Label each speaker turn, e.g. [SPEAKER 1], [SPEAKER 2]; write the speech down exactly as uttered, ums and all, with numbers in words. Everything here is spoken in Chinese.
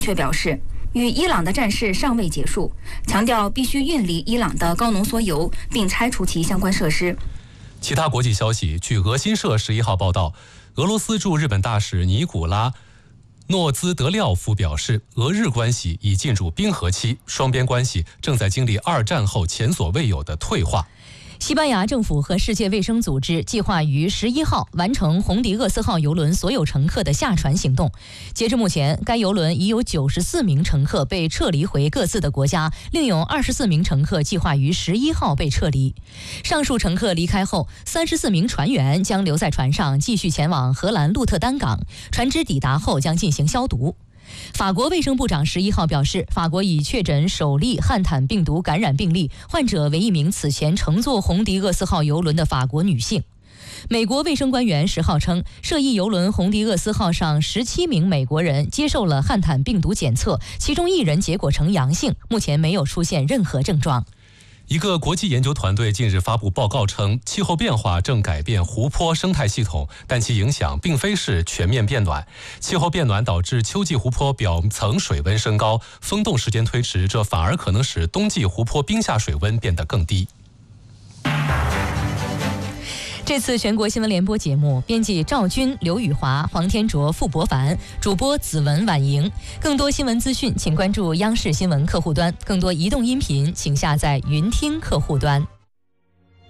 [SPEAKER 1] 却表示，与伊朗的战事尚未结束，强调必须运离伊朗的高浓缩铀，并拆除其相关设施。
[SPEAKER 2] 其他国际消息，据俄新社十一号报道，俄罗斯驻日本大使尼古拉诺兹德廖夫表示，俄日关系已进入冰河期，双边关系正在经历二战后前所未有的退化。
[SPEAKER 3] 西班牙政府和世界卫生组织计划于十一号完成红迪厄斯号邮轮所有乘客的下船行动。截至目前，该邮轮已有九十四名乘客被撤离回各自的国家，另有二十四名乘客计划于十一号被撤离。上述乘客离开后，三十四名船员将留在船上继续前往荷兰鹿特丹港，船只抵达后将进行消毒。法国卫生部长十一号表示，法国已确诊首例汉坦病毒感染病例，患者为一名此前乘坐红迪厄斯号邮轮的法国女性。美国卫生官员十号称，涉疫邮轮红迪厄斯号上十七名美国人接受了汉坦病毒检测，其中一人结果呈阳性，目前没有出现任何症状。
[SPEAKER 2] 一个国际研究团队近日发布报告称，气候变化正改变湖泊生态系统，但其影响并非是全面变暖。气候变暖导致秋季湖泊表层水温升高，风冻时间推迟，这反而可能使冬季湖泊冰下水温变得更低。
[SPEAKER 3] 这次全国新闻联播节目，编辑赵军、刘宇华、黄天卓、傅博凡，主播子文、婉莹。更多新闻资讯，请关注央视新闻客户端；更多移动音频，请下载云听客户端。